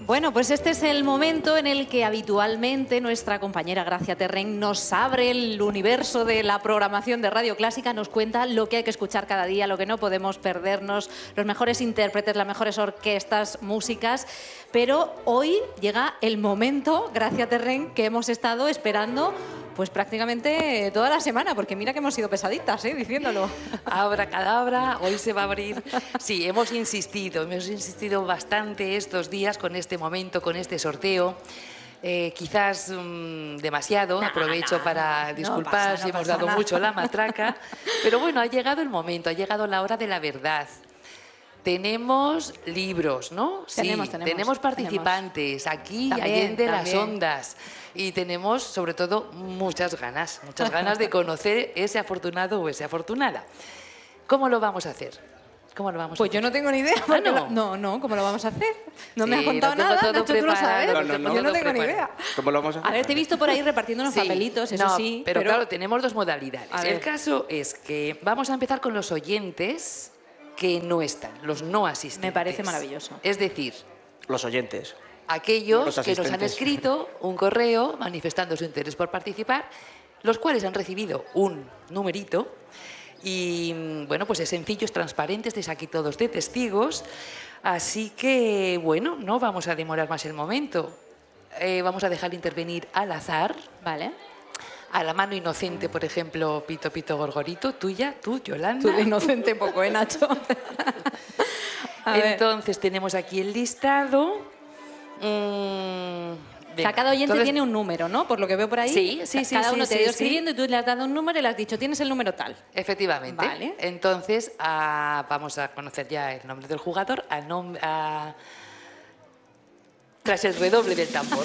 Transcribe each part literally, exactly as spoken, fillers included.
Bueno, pues este es el momento en el que habitualmente nuestra compañera Gracia Terren nos abre el universo de la programación de Radio Clásica, nos cuenta lo que hay que escuchar cada día, lo que no podemos perdernos, los mejores intérpretes, las mejores orquestas, músicas. Pero hoy llega el momento, Gracia Terren, que hemos estado esperando pues prácticamente toda la semana, porque mira que hemos sido pesaditas, ¿eh? Diciéndolo. Abracadabra, hoy se va a abrir. Sí, hemos insistido, hemos insistido bastante estos días con este momento, con este sorteo. Eh, quizás mmm, demasiado, no, aprovecho no, para no disculpar pasa, no si hemos pasa dado nada. mucho la matraca, pero bueno, ha llegado el momento, ha llegado la hora de la verdad. Tenemos libros, ¿no? Sí, tenemos, tenemos, tenemos participantes tenemos. aquí, También, allende también. las ondas. Y tenemos, sobre todo, muchas ganas, muchas ganas de conocer ese afortunado o esa afortunada. ¿Cómo lo vamos a hacer? ¿Cómo lo vamos Pues a yo hacer? no tengo ni idea. Ah, ¿no? Lo, no, no, ¿cómo lo vamos a hacer? No Sí, me has contado lo tengo nada, todo Nacho, tú lo sabes. preparado, No, no, no. Yo no tengo ni preparado. idea. ¿Cómo lo vamos a hacer? A ver, te he visto por ahí repartiendo unos Sí, papelitos, eso no, sí. Pero, claro, tenemos dos modalidades. A ver. El caso es que vamos a empezar con los oyentes que no están, los no asistentes. Me parece maravilloso. Es decir, Los oyentes. aquellos Los que nos han asistentes. escrito un correo manifestando su interés por participar, los cuales han recibido un numerito y, bueno, pues es sencillo, es transparente, estáis aquí todos de testigos, así que, bueno, no vamos a demorar más el momento. Eh, vamos a dejar intervenir al azar, Vale. a la mano inocente, por ejemplo, Pito Pito Gorgorito, tuya, tú, Yolanda. Tú de inocente poco, ¿eh, Nacho? A ver. Entonces tenemos aquí el listado. Mm, O sea, cada oyente entonces, tiene un número, ¿no? Por lo que veo por ahí. Sí, sí, sí, Cada sí, uno te ha sí, ido sí. escribiendo y tú le has dado un número y le has dicho, tienes el número tal. Efectivamente. Vale. Entonces ah, vamos a conocer ya el nombre del jugador a nom- a- tras el redoble del tambor.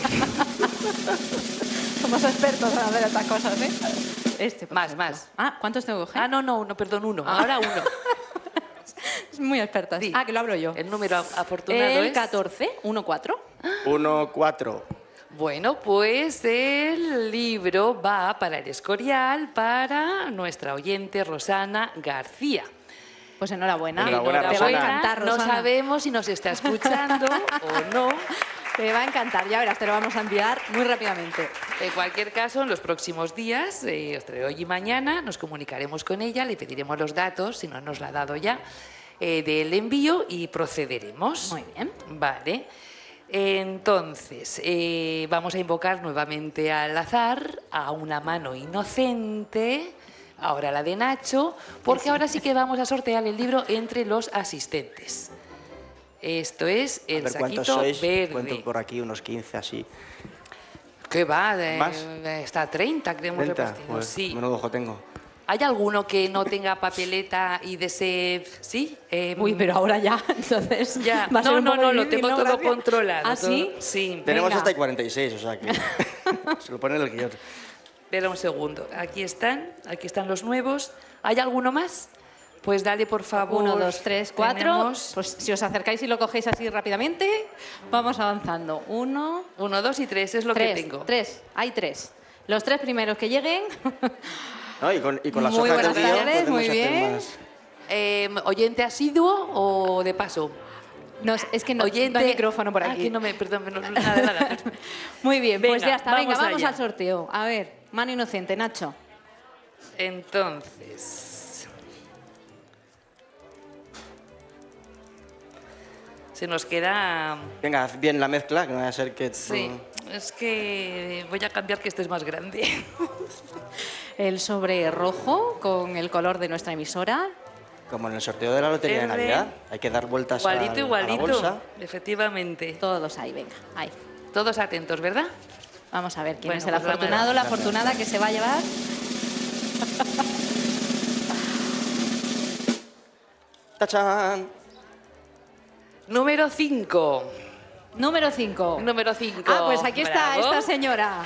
Somos expertos en hacer estas cosas, ¿eh? Este, por Más, ejemplo. más. Ah, ¿cuántos tengo que coger? Ah, no, no, no, perdón, uno. Ah. Ahora uno. Es muy experta. Sí. Ah, que lo hablo yo. El número a- afortunado El es... catorce, uno cuatro. Uno, cuatro. Bueno, pues el libro va para el Escorial, para nuestra oyente Rosana García. Pues enhorabuena. Enhorabuena, Te va a Rosana. encantar, No Rosana. sabemos si nos está escuchando o no. Te va a encantar, ya verás, te lo vamos a enviar muy rápidamente. En cualquier caso, en los próximos días, eh, entre hoy y mañana, nos comunicaremos con ella, le pediremos los datos, si no nos la ha dado ya, eh, del envío y procederemos. Muy bien. Vale. Entonces, eh, vamos a invocar nuevamente al azar, a una mano inocente, ahora la de Nacho, porque ahora sí que vamos a sortear el libro entre los asistentes. Esto es A el ver cuántos saquito sois. verde. Cuento por aquí unos quince así. ¿Qué va? De- ¿Más? Está treinta que hemos ¿treinta? repartido. Pues, Sí. menudo ojo tengo. ¿Hay alguno que no tenga papeleta y desee...? ¿Sí? Eh, Uy, pero ahora ya, entonces. Ya. va a ser No, un no, poco no, lo difícil, tengo ¿no, todo Gracia? controlado. ¿Ah, todo- sí? Sí. Tenemos Venga. hasta el cuarenta y seis, o sea que se lo pone en el guión. Espera un segundo. Aquí están, aquí están los nuevos. ¿Hay alguno más? Pues dale, por favor. Uno, dos, tres, cuatro. Tenemos Pues si os acercáis y lo cogéis así rápidamente, vamos avanzando. Uno, Uno, dos y tres, es lo tres. que tengo. Tres, hay tres. Los tres primeros que lleguen. ¿No? Y, con, y con las Muy hojas del buenas guión tardes, podemos muy hacer bien. más. Eh, ¿Oyente asiduo o de paso? No, es que no, Oyente... no hay micrófono por Ah, aquí. no me... Perdón, no, nada, nada. Muy bien, pues Venga, ya está. Venga, vamos vamos allá. al sorteo. A ver, mano inocente, Nacho. Entonces... Se nos queda... Venga, haz bien la mezcla, que no vaya a ser que... tú- Sí, es que voy a cambiar que este es más grande. El sobre rojo con el color de nuestra emisora. Como en el sorteo de la Lotería de Verde. Navidad, hay que dar vueltas Igualito, al- a la igualito. bolsa. Efectivamente. Todos los hay, venga, ahí. Todos atentos, ¿verdad? Vamos a ver quién Bueno, es el pues la afortunado, mano. la afortunada que se va a llevar. ¡Tachán! Número cinco. Número cinco. Número cinco. Ah, pues aquí está Bravo. esta señora.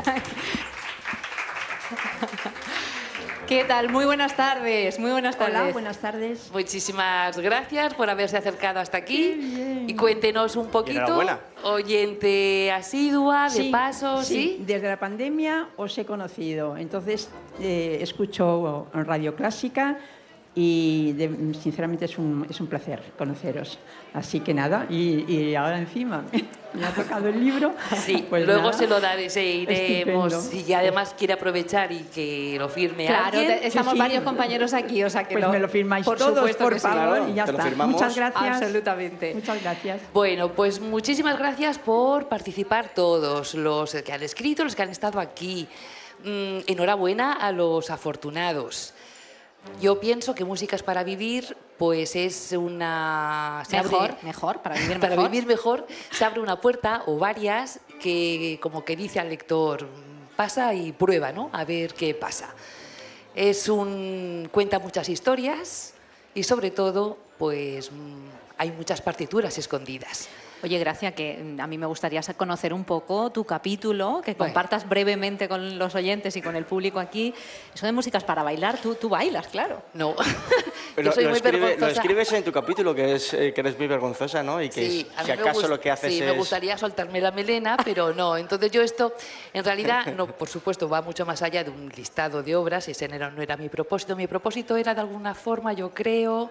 ¿Qué tal? Muy buenas tardes, muy buenas tardes. Hola, buenas tardes. Muchísimas gracias por haberse acercado hasta aquí. Y cuéntenos un poquito, enhorabuena. oyente asidua, de paso, ¿sí? Desde la pandemia os he conocido, entonces eh, escucho Radio Clásica y de, sinceramente es un, es un placer conoceros. Así que nada, y, y ahora encima me ha tocado el libro. Sí, pues luego nada, se lo daré, se iremos. estupendo. Si además quiere aprovechar y que lo firme Claro, alguien. te- estamos sí. varios compañeros aquí, o sea que Pues lo, me lo firmáis por todos, supuesto por que sí. favor, claro, y ya te lo está. firmamos. Muchas gracias. Absolutamente. Muchas gracias. Bueno, pues muchísimas gracias por participar todos, los que han escrito, los que han estado aquí. Mm, enhorabuena a los afortunados. Yo pienso que Músicas para Vivir pues es una... se abre- Mejor, mejor, para vivir mejor. Para vivir mejor se abre una puerta o varias que como que dice al lector, pasa y prueba, ¿no? A ver qué pasa. Es un... cuenta muchas historias y sobre todo pues mm, hay muchas partituras escondidas. Oye, Gracia, que mm, a mí me gustaría sa- conocer un poco tu capítulo, que Bueno. compartas brevemente con los oyentes y con el público aquí. Eso de músicas para bailar, tú, tú bailas, claro. No, Pero yo soy lo, muy escribe- lo vergonzosa. escribes en tu capítulo, que, es, eh, que eres muy vergonzosa, ¿no? Y que Sí, es- a si mí me acaso gust- lo que haces sí, es... me gustaría soltarme la melena, pero no. Entonces yo esto, en realidad, no, por supuesto, va mucho más allá de un listado de obras, ese no era, no era mi propósito. Mi propósito era, de alguna forma, yo creo,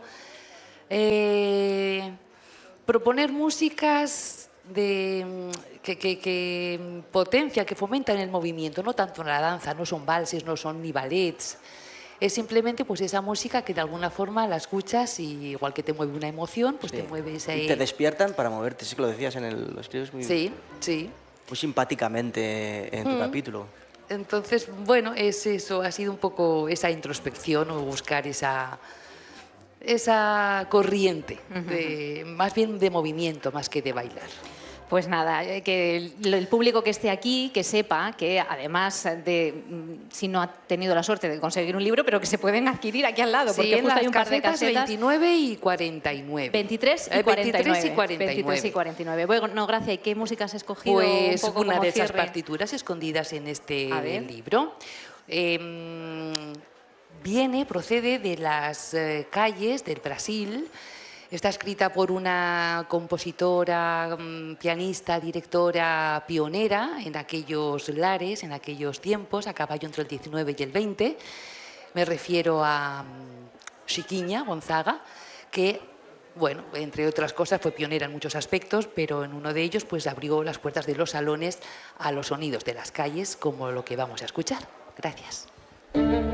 eh, proponer músicas de, mm, que, que, que potencian, que fomentan el movimiento, no tanto en la danza, no son valses, no son ni ballets. Es simplemente pues esa música que de alguna forma la escuchas y igual que te mueve una emoción, pues Sí. te mueve esa... Y te despiertan para moverte, sí que lo decías en el... Lo escribes muy, Sí, sí. muy simpáticamente en tu Mm. capítulo. Entonces, bueno, es eso, ha sido un poco esa introspección o buscar esa, esa corriente, de, más bien de movimiento más que de bailar. Pues nada, eh, que el, el público que esté aquí, que sepa que además de, mm, si no ha tenido la suerte de conseguir un libro, pero que se pueden adquirir aquí al lado, Sí, porque en justo las hay un par de casetas casetas. veintinueve y cuarenta y nueve. veintitrés y Eh, cuarenta y nueve. veintitrés y cuarenta y nueve. veintitrés y cuarenta y nueve. Bueno, no, Gracia, ¿y qué música has escogido? Pues un poco una como de esas cierre? partituras escondidas en este A ver. libro. Eh, viene, procede de las eh, calles del Brasil. Está escrita por una compositora, mm, pianista, directora pionera en aquellos lares, en aquellos tiempos, a caballo entre el diecinueve y el veinte. Me refiero a mm, Chiquinha Gonzaga, que, bueno, entre otras cosas, fue pionera en muchos aspectos, pero en uno de ellos pues abrió las puertas de los salones a los sonidos de las calles, como lo que vamos a escuchar. Gracias.